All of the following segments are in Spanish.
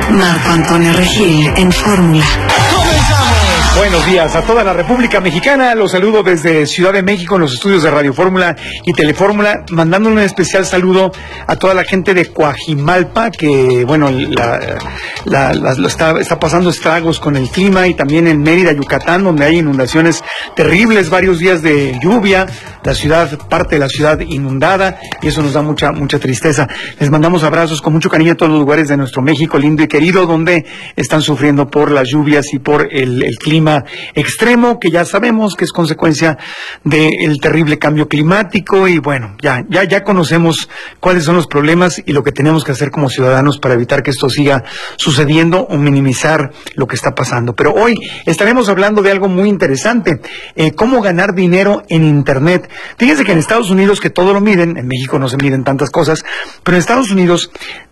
Marco Antonio Regil en Fórmula. Buenos días a toda la República Mexicana. Los saludo desde Ciudad de México en los estudios de Radio Fórmula y Telefórmula, mandándole un especial saludo a toda la gente de Coajimalpa, que bueno, está pasando estragos con el clima, y también en Mérida, Yucatán, donde hay inundaciones terribles, varios días de lluvia, parte de la ciudad inundada, y eso nos da mucha tristeza. Les mandamos abrazos con mucho cariño a todos los lugares de nuestro México lindo y querido, donde están sufriendo por las lluvias y por el clima extremo, que ya sabemos que es consecuencia del terrible cambio climático. Y bueno, ya conocemos cuáles son los problemas y lo que tenemos que hacer como ciudadanos para evitar que esto siga sucediendo o minimizar lo que está pasando. Pero hoy estaremos hablando de algo muy interesante, cómo ganar dinero en Internet. Fíjense que en Estados Unidos, que todo lo miden, en México no se miden tantas cosas, pero en Estados Unidos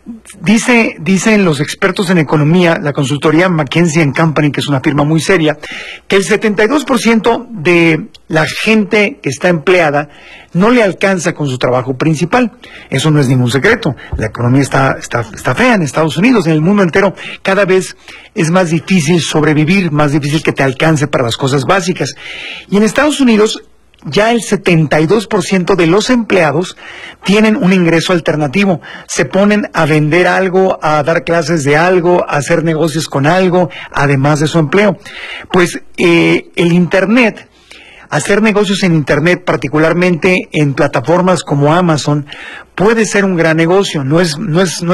dicen los expertos en economía, la consultoría McKinsey & Company, que es una firma muy seria, que el 72% de la gente que está empleada no le alcanza con su trabajo principal. Eso no es ningún secreto. La economía está fea en Estados Unidos. En el mundo entero cada vez es más difícil sobrevivir, más difícil que te alcance para las cosas básicas. Y en Estados Unidos ya el 72% de los empleados tienen un ingreso alternativo. Se ponen a vender algo, a dar clases de algo, a hacer negocios con algo, además de su empleo. Pues el Internet, hacer negocios en Internet, particularmente en plataformas como Amazon, puede ser un gran negocio. No es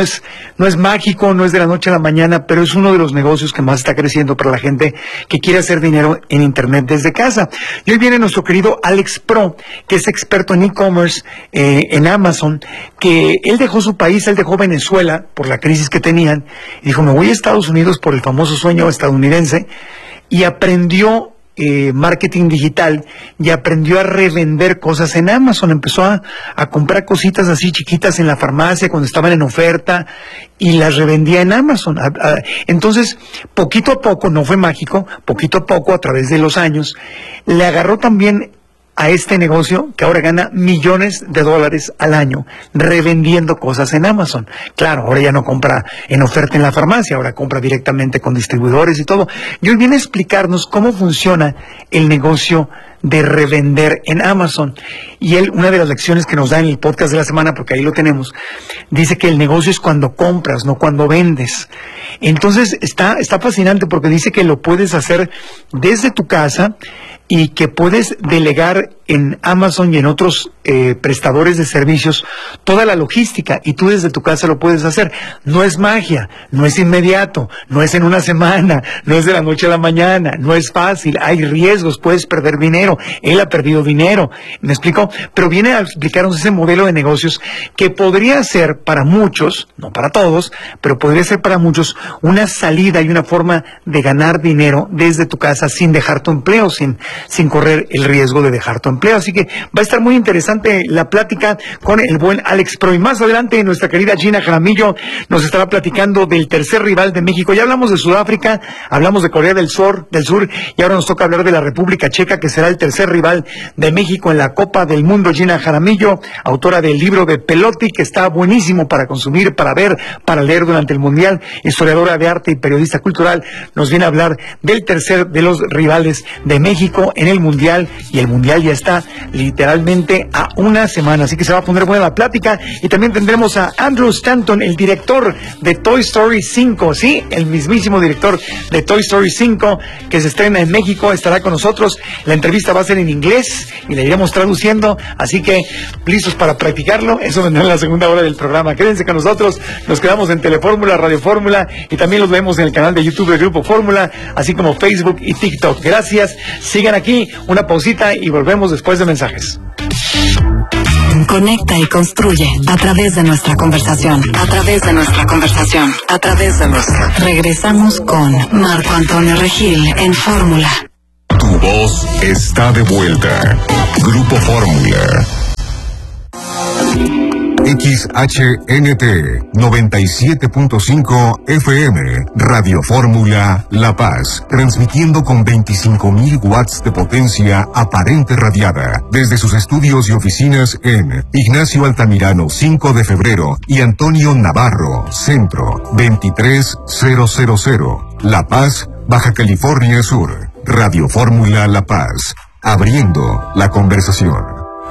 mágico, no es de la noche a la mañana, pero es uno de los negocios que más está creciendo para la gente que quiere hacer dinero en Internet desde casa. Y hoy viene nuestro querido Alex Pro, que es experto en e-commerce en Amazon, que él dejó su país, él dejó Venezuela por la crisis que tenían, y dijo, me voy a Estados Unidos por el famoso sueño estadounidense, y aprendió marketing digital y aprendió a revender cosas en Amazon. Empezó a comprar cositas así chiquitas en la farmacia cuando estaban en oferta y las revendía en Amazon. Entonces, poquito a poco, no fue mágico, poquito a poco, a través de los años, le agarró también a este negocio que ahora gana millones de dólares al año revendiendo cosas en Amazon. Claro, ahora ya no compra en oferta en la farmacia, ahora compra directamente con distribuidores y todo. Y hoy viene a explicarnos cómo funciona el negocio de revender en Amazon. Y él, una de las lecciones que nos da en el podcast de la semana, porque ahí lo tenemos, dice que el negocio es cuando compras, no cuando vendes. Entonces está fascinante, porque dice que lo puedes hacer desde tu casa y que puedes delegar en Amazon y en otros prestadores de servicios toda la logística, y tú desde tu casa lo puedes hacer. No es magia, no es inmediato, no es en una semana, no es de la noche a la mañana, no es fácil, hay riesgos, puedes perder dinero. Él ha perdido dinero, ¿me explico? Pero viene a explicarnos ese modelo de negocios que podría ser para muchos, no para todos, pero podría ser para muchos una salida y una forma de ganar dinero desde tu casa sin dejar tu empleo, sin correr el riesgo de dejar tu empleo. Así que va a estar muy interesante la plática con el buen Alex Pro. Y más adelante nuestra querida Gina Jaramillo nos estará platicando del tercer rival de México. Ya hablamos de Sudáfrica, hablamos de Corea del Sur, y ahora nos toca hablar de la República Checa, que será el tercer rival de México en la Copa del Mundo. Gina Jaramillo, autora del libro de Pelotti, que está buenísimo para consumir, para ver, para leer durante el Mundial, historiadora de arte y periodista cultural, nos viene a hablar del tercer de los rivales de México en el Mundial, y el Mundial ya está literalmente a una semana, así que se va a poner buena la plática. Y también tendremos a Andrew Stanton, el director de Toy Story 5, sí, el mismísimo director de Toy Story 5, que se estrena en México, estará con nosotros. La entrevista va a ser en inglés y la iremos traduciendo, así que listos para practicarlo. Eso vendrá en la segunda hora del programa. Quédense con nosotros, nos quedamos en Telefórmula, Radio Fórmula, y también los vemos en el canal de YouTube del Grupo Fórmula, así como Facebook y TikTok. Gracias, sigan aquí, una pausita y volvemos después de mensajes. Conecta y construye a través de nuestra conversación. Regresamos con Marco Antonio Regil en Fórmula. Tu voz está de vuelta. Grupo Fórmula. XHNT 97.5 FM, Radio Fórmula La Paz, transmitiendo con 25.000 watts de potencia aparente radiada, desde sus estudios y oficinas en Ignacio Altamirano 5 de febrero y Antonio Navarro, Centro 23000, La Paz, Baja California Sur. Radio Fórmula La Paz, abriendo la conversación.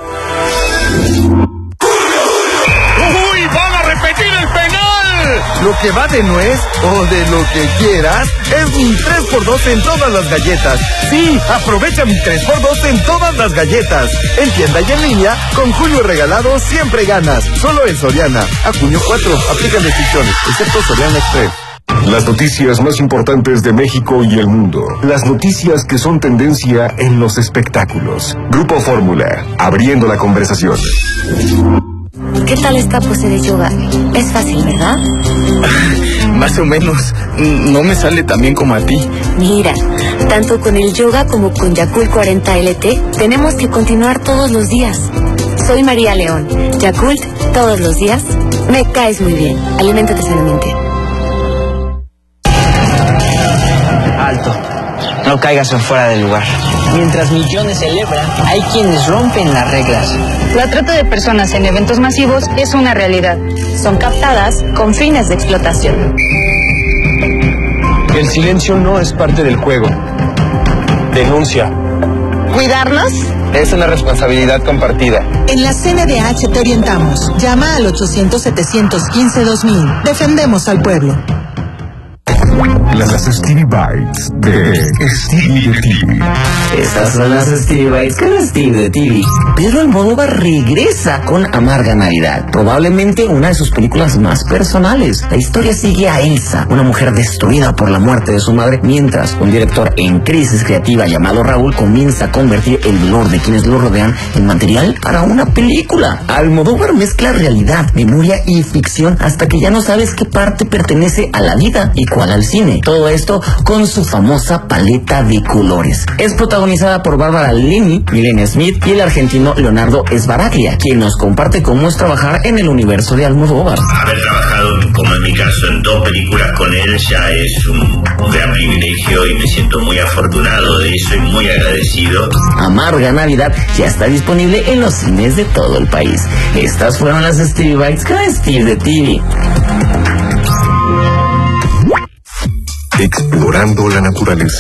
¡Uy! ¡Van a repetir el penal! Lo que va de nuez o de lo que quieras es mi 3x2 en todas las galletas. Sí, aprovecha mi 3x2 en todas las galletas. En tienda y en línea, con Julio Regalado siempre ganas. Solo en Soriana. A junio 4, aplican restricciones, excepto Soriana Express. Las noticias más importantes de México y el mundo. Las noticias que son tendencia en los espectáculos. Grupo Fórmula, abriendo la conversación. ¿Qué tal esta pose de yoga? Es fácil, ¿verdad? Más o menos. No me sale tan bien como a ti. Mira, tanto con el yoga como con Yakult 40 LT, tenemos que continuar todos los días. Soy María León. Yakult, todos los días. Me caes muy bien. Aliméntate sanamente. Alto. No caigas en fuera del lugar. Mientras millones celebran, hay quienes rompen las reglas. La trata de personas en eventos masivos es una realidad. Son captadas con fines de explotación. El silencio no es parte del juego. Denuncia. ¿Cuidarnos? Es una responsabilidad compartida. En la CNDH te orientamos. Llama al 800-715-2000. Defendemos al pueblo. Las Stevie Bites de Stevie de TV. Estas son las Stevie Bites con Stevie de TV. Pedro Almodóvar regresa con Amarga Navidad, probablemente una de sus películas más personales. La historia sigue a Elsa, una mujer destruida por la muerte de su madre, mientras un director en crisis creativa llamado Raúl comienza a convertir el dolor de quienes lo rodean en material para una película. Almodóvar mezcla realidad, memoria y ficción hasta que ya no sabes qué parte pertenece a la vida y cuál al cine. Todo esto con su famosa paleta de colores. Es protagonizada por Bárbara Linney, Milena Smith y el argentino Leonardo Sbaraglia, quien nos comparte cómo es trabajar en el universo de Almodóvar. Haber trabajado, como en mi caso, en 2 películas con él ya es un gran privilegio y me siento muy afortunado de eso y muy agradecido. Amarga Navidad ya está disponible en los cines de todo el país. Estas fueron las Stevie Bites con Steve de TV. Explorando la naturaleza.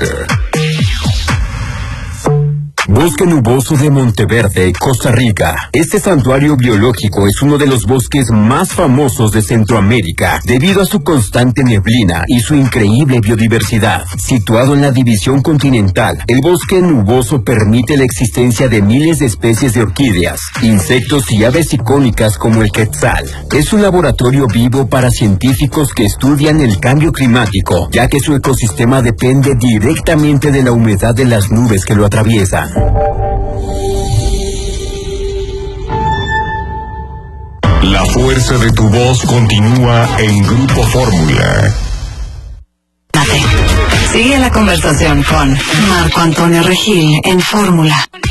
Bosque Nuboso de Monteverde, Costa Rica. Este santuario biológico es uno de los bosques más famosos de Centroamérica, debido a su constante neblina y su increíble biodiversidad. Situado en la división continental, el bosque nuboso permite la existencia de miles de especies de orquídeas, insectos y aves icónicas como el quetzal. Es un laboratorio vivo para científicos que estudian el cambio climático, ya que su ecosistema depende directamente de la humedad de las nubes que lo atraviesan. La fuerza de tu voz continúa en Grupo Fórmula. Sigue la conversación con Marco Antonio Regil en Fórmula.